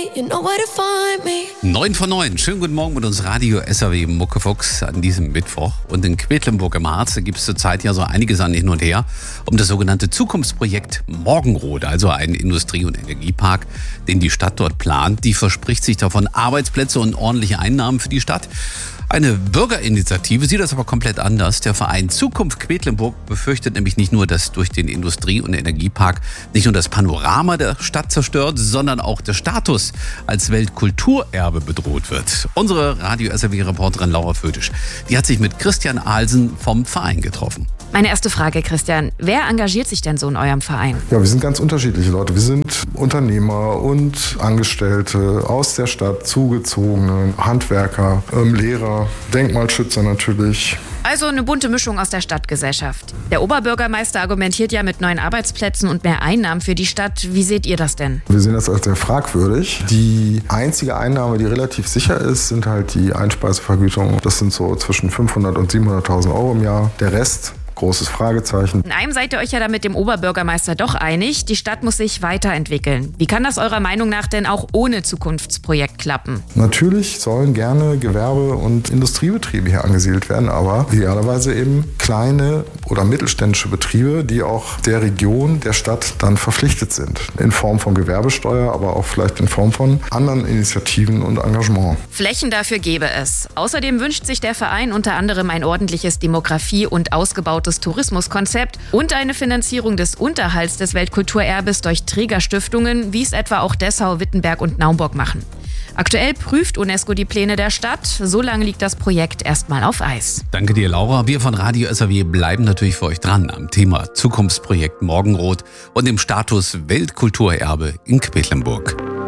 you know where to find me. 9 von 9. Schönen guten Morgen mit uns Radio SAW Muckefuchs an diesem Mittwoch. Und in Quedlinburg im Harz gibt es zurzeit ja so einiges an hin und her um das sogenannte Zukunftsprojekt Morgenrot, also ein Industrie- und Energiepark, den die Stadt dort plant. Die verspricht sich davon Arbeitsplätze und ordentliche Einnahmen für die Stadt. Eine Bürgerinitiative sieht das aber komplett anders. Der Verein Zukunft Quedlinburg befürchtet nämlich nicht nur, dass durch den Industrie- und Energiepark nicht nur das Panorama der Stadt zerstört, sondern auch der Status als Weltkulturerbe bedroht wird. Unsere Radio SAW-Reporterin Laura Fötisch, die hat sich mit Christian Ahlsen vom Verein getroffen. Meine erste Frage, Christian. Wer engagiert sich denn so in eurem Verein? Ja, wir sind ganz unterschiedliche Leute. Wir sind Unternehmer und Angestellte aus der Stadt, Zugezogene, Handwerker, Lehrer, Denkmalschützer natürlich. Also eine bunte Mischung aus der Stadtgesellschaft. Der Oberbürgermeister argumentiert ja mit neuen Arbeitsplätzen und mehr Einnahmen für die Stadt. Wie seht ihr das denn? Wir sehen das als sehr fragwürdig. Die einzige Einnahme, die relativ sicher ist, sind halt die Einspeisevergütung. Das sind so zwischen 500.000 und 700.000 Euro im Jahr. Der Rest, großes Fragezeichen. In einem seid ihr euch ja da mit dem Oberbürgermeister doch einig. Die Stadt muss sich weiterentwickeln. Wie kann das eurer Meinung nach denn auch ohne Zukunftsprojekt klappen? Natürlich sollen gerne Gewerbe- und Industriebetriebe hier angesiedelt werden, aber idealerweise eben kleine oder mittelständische Betriebe, die auch der Region, der Stadt dann verpflichtet sind. In Form von Gewerbesteuer, aber auch vielleicht in Form von anderen Initiativen und Engagement. Flächen dafür gäbe es. Außerdem wünscht sich der Verein unter anderem ein ordentliches Demografie- und ausgebautes Tourismuskonzept und eine Finanzierung des Unterhalts des Weltkulturerbes durch Trägerstiftungen, wie es etwa auch Dessau, Wittenberg und Naumburg machen. Aktuell prüft UNESCO die Pläne der Stadt. So lange liegt das Projekt erstmal auf Eis. Danke dir, Laura. Wir von Radio SAW bleiben natürlich für euch dran am Thema Zukunftsprojekt Morgenrot und dem Status Weltkulturerbe in Quedlinburg.